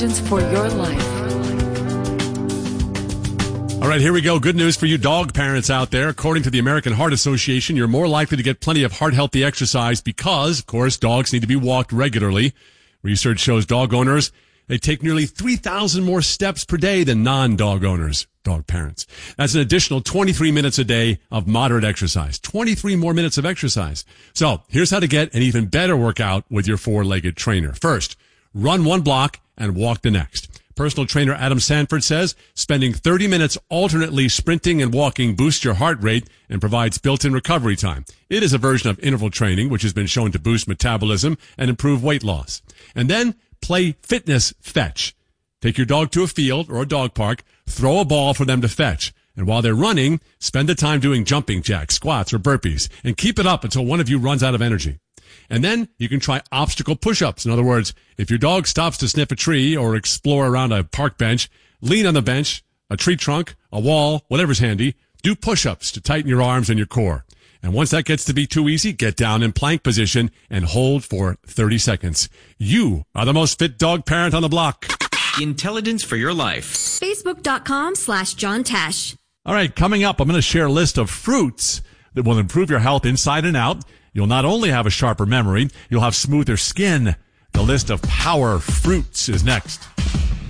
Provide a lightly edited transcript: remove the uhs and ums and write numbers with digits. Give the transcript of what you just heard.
For your life. All right, here we go. Good news for you dog parents out there. According to the American Heart Association, you're more likely to get plenty of heart-healthy exercise because, of course, dogs need to be walked regularly. Research shows dog owners, they take nearly 3,000 more steps per day than non-dog owners, dog parents. That's an additional 23 minutes a day of moderate exercise. 23 more minutes of exercise. So here's how to get an even better workout with your four-legged trainer. First, run one block and walk the next. Personal trainer Adam Sanford says spending 30 minutes alternately sprinting and walking boosts your heart rate and provides built-in recovery time. It is a version of interval training, which has been shown to boost metabolism and improve weight loss. And then play fitness fetch. Take your dog to a field or a dog park, throw a ball for them to fetch. And while they're running, spend the time doing jumping jacks, squats, or burpees, and keep it up until one of you runs out of energy. And then you can try obstacle push-ups. In other words, if your dog stops to sniff a tree or explore around a park bench, lean on the bench, a tree trunk, a wall, whatever's handy. Do push-ups to tighten your arms and your core. And once that gets to be too easy, get down in plank position and hold for 30 seconds. You are the most fit dog parent on the block. Intelligence for your life. Facebook.com/John Tesh. All right, coming up, I'm going to share a list of fruits that will improve your health inside and out. You'll not only have a sharper memory, you'll have smoother skin. The list of power fruits is next.